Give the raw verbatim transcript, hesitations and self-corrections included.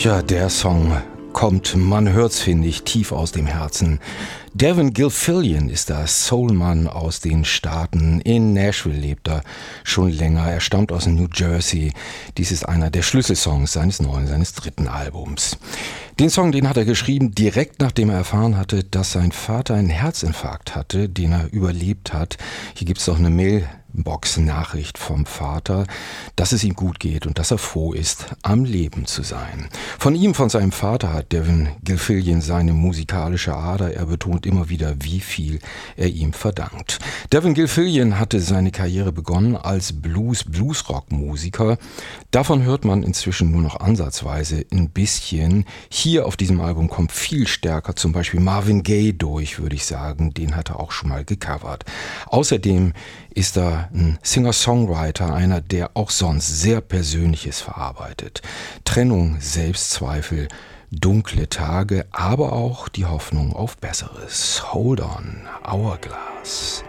Ja, der Song kommt, man hört's, finde ich, tief aus dem Herzen. Devin Gilfillian ist das, Soulmann aus den Staaten. In Nashville lebt er schon länger. Er stammt aus New Jersey. Dies ist einer der Schlüsselsongs seines neuen, seines dritten Albums. Den Song, den hat er geschrieben, direkt nachdem er erfahren hatte, dass sein Vater einen Herzinfarkt hatte, den er überlebt hat. Hier gibt's doch eine Mailbox-Nachricht vom Vater, dass es ihm gut geht und dass er froh ist, am Leben zu sein. Von ihm, von seinem Vater hat Devin Gilfillian seine musikalische Ader. Er betont immer wieder, wie viel er ihm verdankt. Devin Gilfillian hatte seine Karriere begonnen als Blues-Bluesrock-Musiker. Davon hört man inzwischen nur noch ansatzweise ein bisschen. Hier auf diesem Album kommt viel stärker zum Beispiel Marvin Gaye durch, würde ich sagen. Den hat er auch schon mal gecovert. Außerdem ist er ein Singer-Songwriter, einer, der auch sonst sehr Persönliches verarbeitet. Trennung, Selbstzweifel, dunkle Tage, aber auch die Hoffnung auf Besseres. Hold on, Hourglass.